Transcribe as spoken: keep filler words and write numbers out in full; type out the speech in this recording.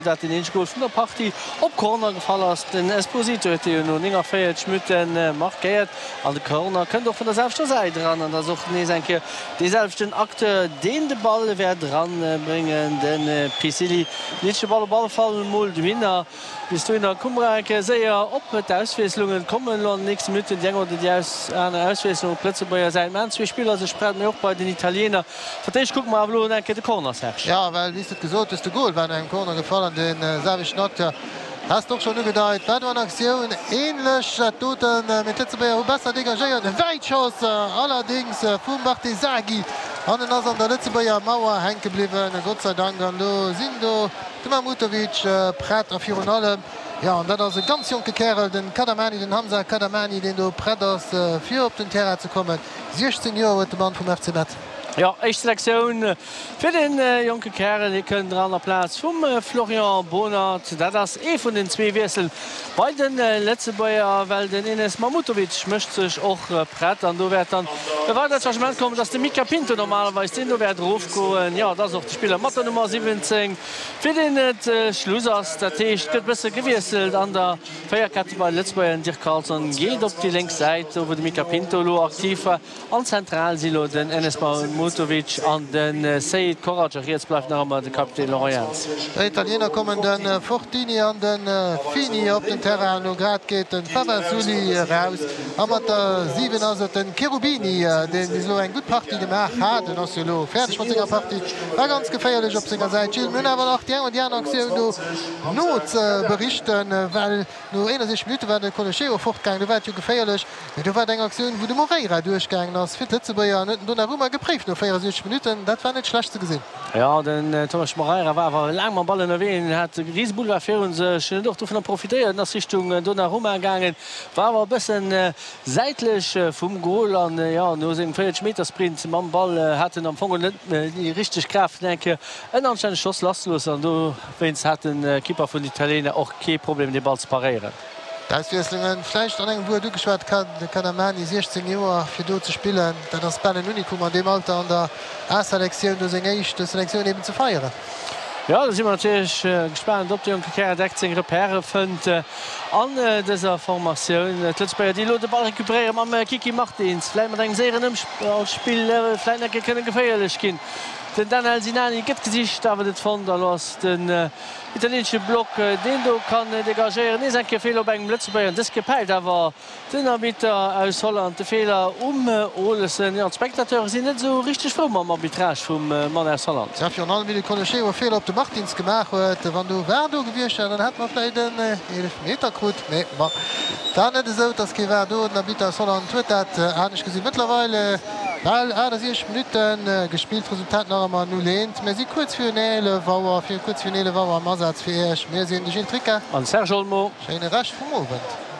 dat den Goal vun der Party op Corner gefallen ass den Esposito no enger feiert schmtten äh, markiert an de Corner kën doch vun der selbster Seite dran an der sucht nees enke déselchten Akteur den de Ball wer dran äh, bringen den äh, Pisili Litsche Ball Ball fallen moll de Winner bis du in der Kummerke séier op et Ausweeslungen kommen an nächste Minute Dinger de aus an Ausweesung Plätze beier se man zwe Spieler se spreet mir auch bei den Italiener Verich guck mal lo enke de Corners herrscht. Ja, weil wie gesot ist de Goal wenn en Corner gefallen den äh, Savich Nokter hast doch schon gedeit an Aktion ähnlich toten äh, mit Letzebeier besser degagéiert Weitschoss äh, allerdings äh, vum Sagi an den ass an der Letzebeier Mauer henk geblieben Gott sei Dank an do Sindo Mutovic äh, Brett auf Fi allem. Ja, und dat ass e ganz junge Kerl den Kadamani den Hamza Kadamani den du Predders äh, fir op den Terra zu kommen. sechzehn Joer huet de Mann vum F C Met. Ja, echt Selektion fir den äh, Joke Kerl die können an der Platz vum äh, Florian Bonat, dat ass e vun den zwee Wirsel bei den äh, Letzebeier well den Ines Mamutovic mëcht sech och äh, Brett an do werd dann war dat Chargement kommen, dats de Mika Pinto normalerweise den do werd Rofgoen. Ja dat auch de Spieler Matter Nummer siebzehn fir den et äh, Schluss ass dat Techt gëtt bisse gewieselt an der Feierkette bei Letzebeier Dir Carlson geht op die Längsseite wo de Mika Pinto lo aktiver an Zentralsilo den Ines Mutovic an den äh, Seid Korager jetzt bleif nachmmer de Kapitän Lorenz. Der Italiener kommen den äh, Fortini an den äh, Fini op den Terra no grad geht den Favasuli raus. A mat der sieben as den Cherubini äh, den is lo eng gut Party gemacht hat den as lo fertig von senger Party war ganz geféierlich op senger Seite. Münnerwer nach Di und Jan Aktion do Not äh, berichten äh, weil no eenzig Minuten war de Kolcheo fortgang du war geféierlich. Du war eng Aktion wo de Moreira durchgegangen ass fir Letzebeier du Rummer geprieft vierundzwanzig Minuten dat war net schlecht zu gesinn. Ja den äh, Thomas Moreira war war lang man ballen erwähnen hat Riesbull war fir uns äh, doch davon profitiert nach Richtung äh, Donnarumma gegangen war war bessen äh, seitlich äh, vum Goal an äh, ja no seg vierzig Meter Sprint man Ball äh, hat am Fong äh, die richtig Kraft denke en anschein Schoss lastlos an du wenns hat den äh, Kipper von Italiener auch ke Problem den Ball zu parieren. Daswieslingen Fleisch an eng wo du geschwert kann Kadamani sechzehn Joer fir do ze spielen, dat das Ball Unikum an dem Alter an der A-Selektion do seg eichte Selektion eben zu feieren. Ja, da sind wir natürlich äh, gespannt, ob die Junge sechzehn Repere findet äh, an äh, dieser Formation. Äh, Letztens die Leute Ball rekuperieren, am äh, Kiki Martins. Vielleicht mit einem sehr im Spiel, äh, vielleicht können gefährlich gehen. Den Daniel Sinani gibt Gesicht, aber das von da los den äh, italienischen Block, äh, den du kann äh, degagieren. Ist ein Fehler beim Letzten das gepeilt, aber den Arbiter aus Holland, der Fehler um äh, Olesen. Ja, die Spektateure sind nicht so richtig froh am Arbitrage vom äh, Mann aus Holland. Ja, für allem, wie die Kolcheo Fehler auf den Martins gemacht hat, wenn du Verdo gewirrscht hast, dann hat man vielleicht einen äh, elf Meter gut. Nee, aber dann ist es so, dass die Verdo den Arbiter aus Holland tut hat, äh, habe ich gesehen. Mittlerweile weil ah, das ist Minuten äh, gespielt Resultat noch einmal null lehnt. Wir sind kurz für eine Vauer, für kurz für eine Vauer am Ansatz für erst. Wir sehen den Tricker. An Serge Olmo. Schöne Rasch vom Abend.